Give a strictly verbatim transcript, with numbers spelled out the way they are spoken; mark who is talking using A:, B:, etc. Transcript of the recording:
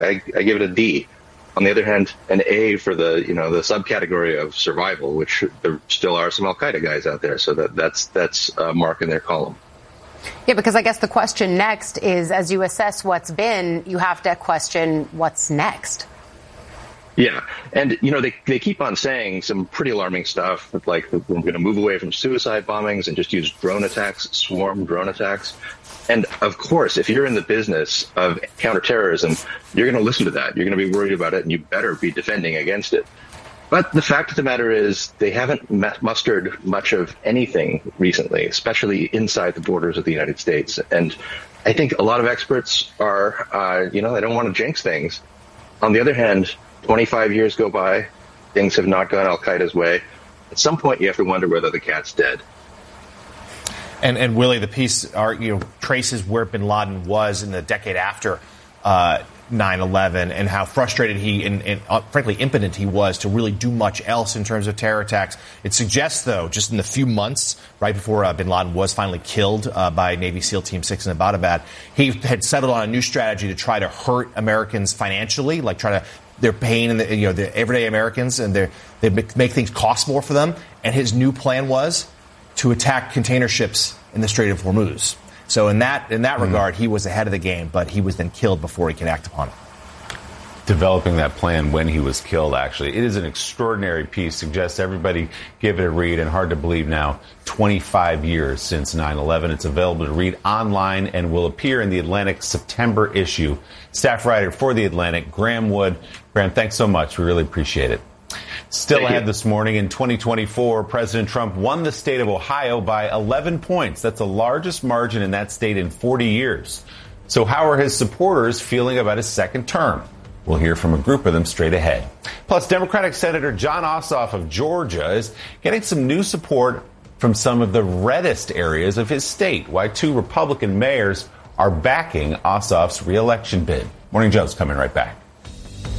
A: I, I give it a D. On the other hand, an A for the, you know, the subcategory of survival, which there still are some Al-Qaeda guys out there. So that, that's that's a mark in their column.
B: Yeah, because I guess the question next is, as you assess what's been, you have to question what's next.
A: Yeah. And, you know, they, they keep on saying some pretty alarming stuff, like we're going to move away from suicide bombings and just use drone attacks, swarm drone attacks. And, of course, if you're in the business of counterterrorism, you're going to listen to that. You're going to be worried about it, and you better be defending against it. But the fact of the matter is they haven't mustered much of anything recently, especially inside the borders of the United States. And I think a lot of experts are, uh, you know, they don't want to jinx things. On the other hand, twenty-five years go by, things have not gone Al-Qaeda's way. At some point, you have to wonder whether the cat's dead.
C: And, and Willie, the piece are, you know, traces where bin Laden was in the decade after uh, nine eleven and how frustrated he and, and uh, frankly impotent he was to really do much else in terms of terror attacks. It suggests, though, just in the few months right before uh, bin Laden was finally killed uh, by Navy SEAL Team six in Abbottabad, he had settled on a new strategy to try to hurt Americans financially, like try to their pain and the, you know, the everyday Americans, and they make things cost more for them. And his new plan was to attack container ships in the Strait of Hormuz. So in that in that mm. regard, he was ahead of the game, but he was then killed before he could act upon it.
D: Developing that plan when he was killed, actually. It is an extraordinary piece. Suggests everybody give it a read, and hard to believe now, twenty-five years since nine eleven. It's available to read online and will appear in the Atlantic September issue. Staff writer for the Atlantic, Graham Wood. Graham, thanks so much. We really appreciate it. Still
A: Thank
D: ahead
A: you.
D: This morning in twenty twenty-four, President Trump won the state of Ohio by eleven points. That's the largest margin in that state in forty years. So how are his supporters feeling about his second term? We'll hear from a group of them straight ahead. Plus, Democratic Senator Jon Ossoff of Georgia is getting some new support from some of the reddest areas of his state, why two Republican mayors are backing Ossoff's reelection bid. Morning Joe's coming right back.